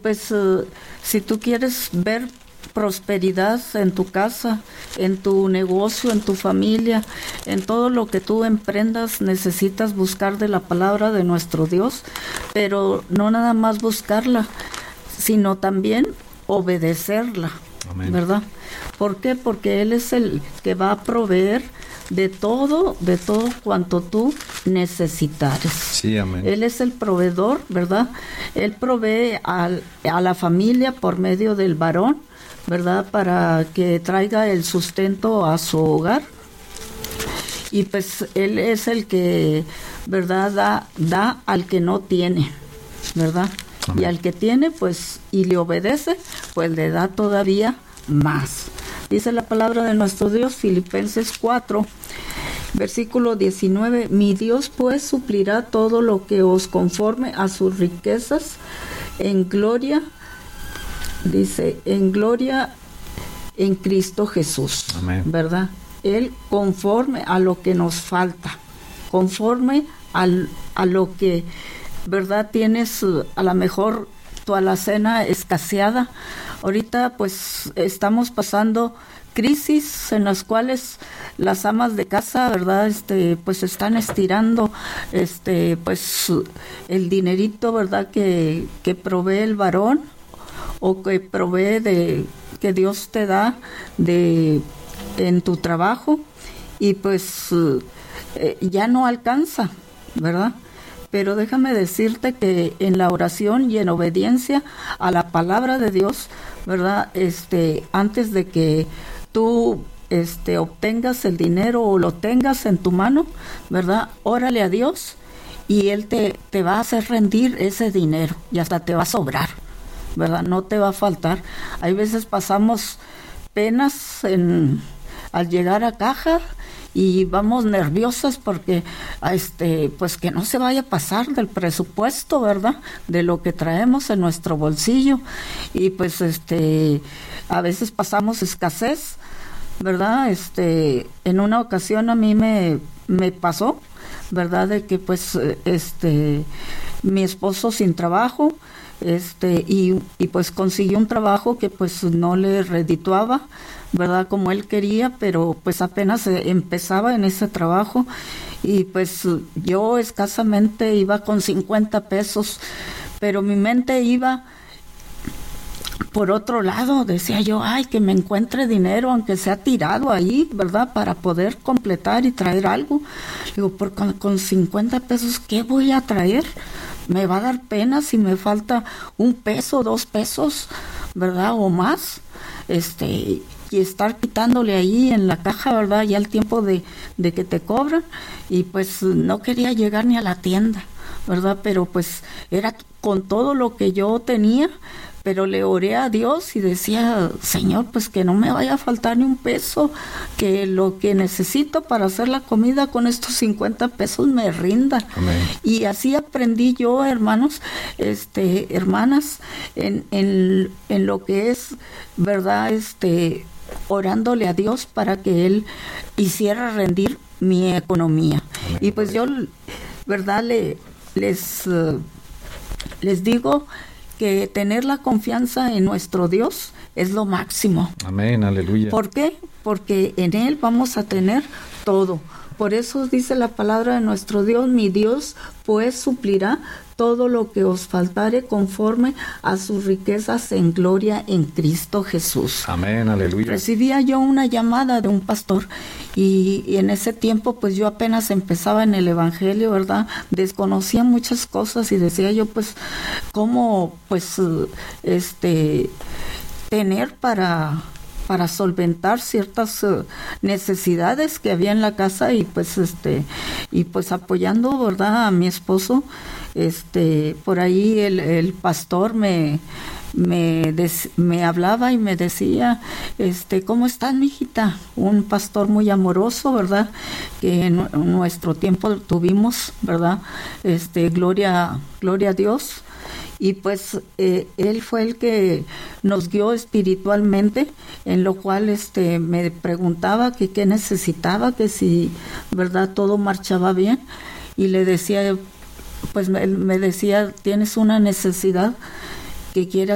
pues si tú quieres ver prosperidad en tu casa, en tu negocio, en tu familia, en todo lo que tú emprendas, necesitas buscar de la palabra de nuestro Dios, pero no nada más buscarla, sino también obedecerla. Amén. ¿Verdad? ¿Por qué? Porque Él es el que va a proveer de todo cuanto tú necesitares. Sí, amén. Él es el proveedor, ¿verdad? Él provee a la familia por medio del varón, ¿verdad? Para que traiga el sustento a su hogar. Y pues Él es el que, ¿verdad? Da al que no tiene, ¿verdad? Amén. Y al que tiene, pues, y le obedece, pues le da todavía más. Dice la palabra de nuestro Dios, Filipenses 4, versículo 19, mi Dios pues suplirá todo lo que os conforme a sus riquezas en gloria, dice, en gloria en Cristo Jesús. Amén. ¿Verdad? Él conforme a lo que nos falta, conforme a lo que, ¿verdad? Tienes a lo mejor tu alacena escaseada. Ahorita pues estamos pasando crisis en las cuales las amas de casa, ¿verdad? Pues están estirando pues el dinerito, ¿verdad? Que provee el varón o que provee que Dios te da en tu trabajo, y pues ya no alcanza, ¿verdad? Pero déjame decirte que en la oración y en obediencia a la palabra de Dios, ¿verdad? Antes de que tú obtengas el dinero o lo tengas en tu mano, ¿verdad? Órale a Dios y Él te va a hacer rendir ese dinero y hasta te va a sobrar, ¿verdad? No te va a faltar. Hay veces pasamos penas al llegar a caja y vamos nerviosas porque pues que no se vaya a pasar del presupuesto, ¿verdad? De lo que traemos en nuestro bolsillo. Y pues a veces pasamos escasez, ¿verdad? En una ocasión a mí me pasó, ¿verdad? De que pues mi esposo sin trabajo, y pues consiguió un trabajo que pues no le redituaba, ¿verdad? Como él quería, pero pues apenas empezaba en ese trabajo y pues yo escasamente iba con 50 pesos, pero mi mente iba por otro lado. Decía yo, ay, que me encuentre dinero, aunque sea tirado ahí, ¿verdad? Para poder completar y traer algo. Digo, con 50 pesos, ¿qué voy a traer? Me va a dar pena si me falta 1 peso, 2 pesos, ¿verdad? O más, y estar quitándole ahí en la caja, ¿verdad? Ya el tiempo de que te cobran, y pues no quería llegar ni a la tienda, ¿verdad? Pero pues era con todo lo que yo tenía, pero le oré a Dios y decía, Señor, pues que no me vaya a faltar ni 1 peso, que lo que necesito para hacer la comida con estos 50 pesos me rinda. Amén. Y así aprendí yo, hermanos, hermanas, en lo que es, ¿verdad? Orándole a Dios para que Él hiciera rendir mi economía. Amén. Y pues yo, ¿verdad? Les digo que tener la confianza en nuestro Dios es lo máximo. Amén, aleluya. ¿Por qué? Porque en Él vamos a tener todo. Por eso dice la palabra de nuestro Dios, mi Dios pues suplirá todo lo que os faltare conforme a sus riquezas en gloria en Cristo Jesús. Amén, aleluya. Recibía yo una llamada de un pastor y en ese tiempo pues yo apenas empezaba en el evangelio, ¿verdad? Desconocía muchas cosas y decía yo pues cómo pues tener para solventar ciertas necesidades que había en la casa, y pues apoyando, ¿verdad?, a mi esposo. Por ahí el pastor me hablaba y me decía, ¿cómo estás, mijita? Un pastor muy amoroso, ¿verdad? Que en nuestro tiempo tuvimos, ¿verdad? Gloria a Dios. Y pues él fue el que nos guió espiritualmente, en lo cual me preguntaba que qué necesitaba, que si, ¿verdad?, todo marchaba bien. Y le decía, pues él me decía, tienes una necesidad que quiere